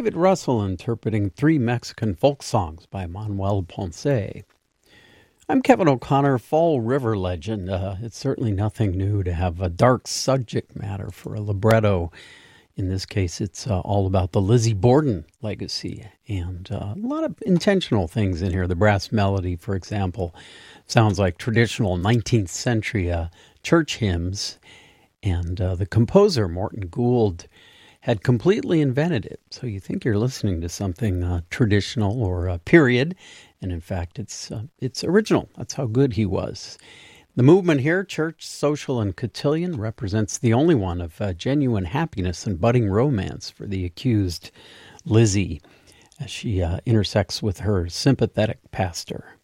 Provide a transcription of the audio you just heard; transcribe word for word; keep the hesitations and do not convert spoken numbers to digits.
David Russell interpreting three Mexican folk songs by Manuel Ponce. I'm Kevin O'Connor, Fall River legend. Uh, it's certainly nothing new to have a dark subject matter for a libretto. In this case, it's uh, all about the Lizzie Borden legacy, and uh, a lot of intentional things in here. The brass melody, for example, sounds like traditional nineteenth century uh, church hymns, and uh, the composer, Morton Gould, had completely invented it. So you think you're listening to something uh, traditional or uh, period, and in fact, it's uh, it's original. That's how good he was. The movement here, church, social, and cotillion, represents the only one of uh, genuine happiness and budding romance for the accused Lizzie as she uh, intersects with her sympathetic pastor.